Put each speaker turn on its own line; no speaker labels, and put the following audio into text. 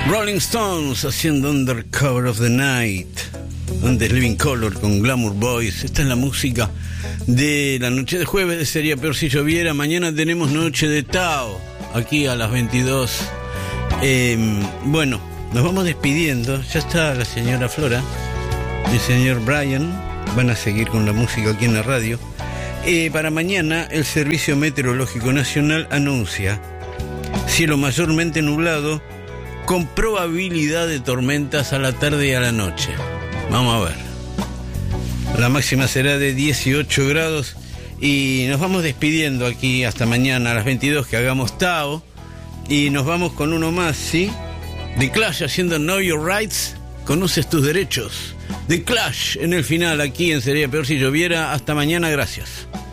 Rolling Stones haciendo Undercover of the Night. Antes Living Color con Glamour Boys. Esta es la música de la noche de jueves de Sería Peor Si Lloviera. Mañana tenemos Noche de Tao, aquí a las 22. Bueno, nos vamos despidiendo. Ya está la señora Flora, el señor Brian. Van a seguir con la música aquí en la radio. Para mañana el Servicio Meteorológico Nacional anuncia cielo mayormente nublado con probabilidad de tormentas a la tarde y a la noche. Vamos a ver. La máxima será de 18 grados y nos vamos despidiendo aquí hasta mañana a las 22 que hagamos Tao. Y nos vamos con uno más, ¿sí? The Clash haciendo Know Your Rights. Conoces tus derechos. The Clash en el final aquí en Sería Peor Si Lloviera. Hasta mañana, gracias.